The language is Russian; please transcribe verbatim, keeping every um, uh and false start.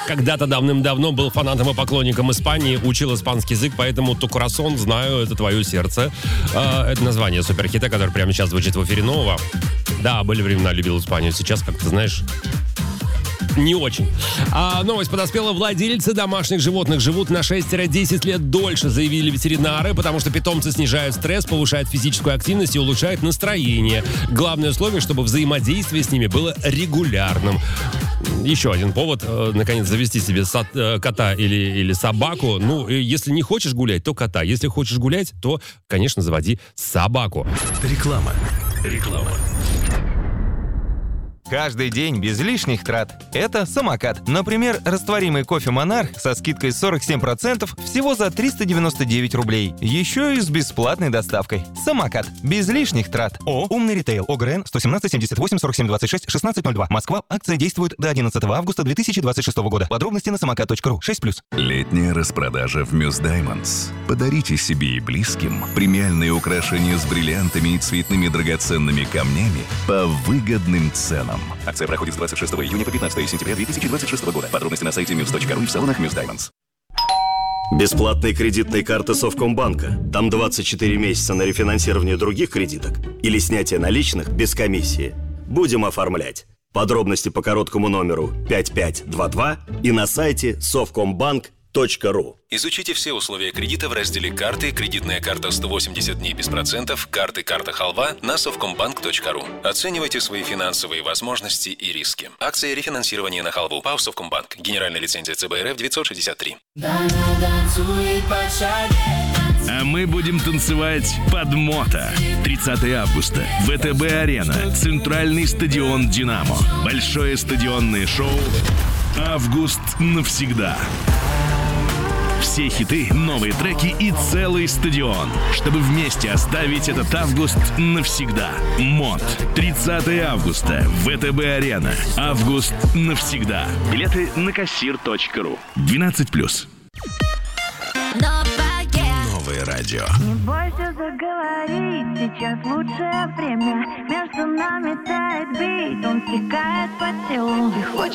когда-то давным-давно был фанатом и поклонником Испании, учил испанский язык, поэтому «Tu corazón», знаю, это твое сердце. Это название суперхита, который прямо сейчас звучит в эфире нового. Да, были времена, любил Испанию. Сейчас, как ты знаешь, не очень. А новость подоспела. Владельцы домашних животных живут на шесть-десять лет дольше, заявили ветеринары, потому что питомцы снижают стресс, повышают физическую активность и улучшают настроение. Главное условие, чтобы взаимодействие с ними было регулярным. Еще один повод, э, наконец, завести себе со- э, кота или, или собаку. Ну, э, если не хочешь гулять, то кота. Если хочешь гулять, то, конечно, заводи собаку. Реклама. Реклама. Каждый день без лишних трат. Это самокат. Например, растворимый кофе «Монарх» со скидкой сорок семь процентов всего за триста девяносто девять рублей. Еще и с бесплатной доставкой. Самокат. Без лишних трат. О, умный ритейл. ОГРН сто семнадцать семьдесят восемь сорок семь двадцать шесть шестнадцать ноль два. Москва. Акция действует до одиннадцатого августа две тысячи двадцать шестого года. Подробности на самокат точка ру. шесть плюс. Летняя распродажа в Мюс Даймондс. Подарите себе и близким премиальные украшения с бриллиантами и цветными драгоценными камнями по выгодным ценам. Акция проходит с двадцать шестого июня по пятнадцатого сентября две тысячи двадцать шестого года. Подробности на сайте мюс точка ру и в салонах Мюс Даймондс. Бесплатные кредитные карты Совкомбанка. Там двадцать четыре месяца на рефинансирование других кредиток или снятие наличных без комиссии. Будем оформлять. Подробности по короткому номеру пять пять два два и на сайте совкомбанк точка ру. Изучите все условия кредита в разделе «Карты», кредитная карта сто восемьдесят дней без процентов, карты «Карта Халва» на совкомбанк точка ру. Оценивайте свои финансовые возможности и риски. Акция рефинансирования на халву. ПАО «Совкомбанк». Генеральная лицензия ЦБ РФ девятьсот шестьдесят три. А мы будем танцевать под мото. тридцатого августа. ВТБ-арена. Центральный стадион «Динамо». Большое стадионное шоу «Август навсегда». Все хиты, новые треки и целый стадион, чтобы вместе оставить этот август навсегда. МОТ. тридцатого августа. ВТБ-арена. Август навсегда. Билеты на кассир точка ру. двенадцать плюс. Новое радио. Не бойся заговорить, сейчас лучшее время. Между нами тает бит, он стекает по телу. Ты хочешь